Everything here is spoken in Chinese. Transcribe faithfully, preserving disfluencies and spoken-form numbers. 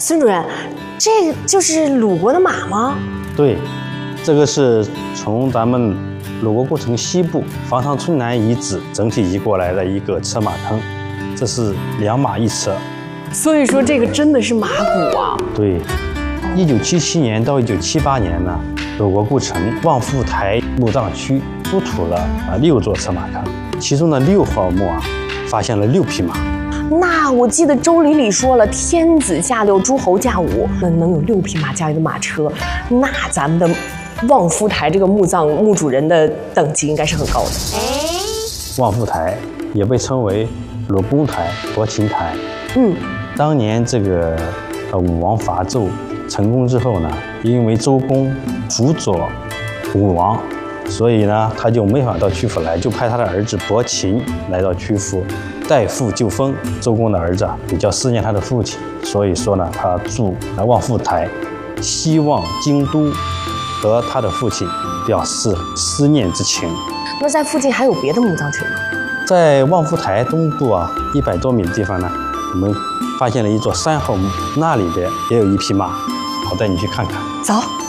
孙主任，这个就是鲁国的马吗？ 对，这个是从咱们鲁国故城西部房塘村南遗址整体移过来的一个车马坑，这是两马一车。 所以说这个真的是马骨啊。 对，一九七七年到一九七八年呢，鲁国故城望富台墓葬区出土了啊六座车马坑，其中的六号墓啊发现了六匹马。 那我记得周礼里说了，天子驾六，诸侯驾五，那能有六匹马加一个马车，那咱们的望夫台这个墓葬墓主人的等级应该是很高的。 望富台也被称为鲁公台、伯禽台。 嗯， 当年这个呃武王伐纣成功之后呢，因为周公辅佐武王，所以呢他就没法到曲阜来，就派他的儿子伯禽来到曲阜代父就封。周公的儿子啊比较思念他的父亲，所以说呢他筑望富台，希望京都和他的父亲表示思念之情。 那在附近还有别的墓葬群吗？ 在望富台东部啊一百多米的地方呢，我们发现了一座三号墓，那里边也有一匹马，我带你去看看。 走。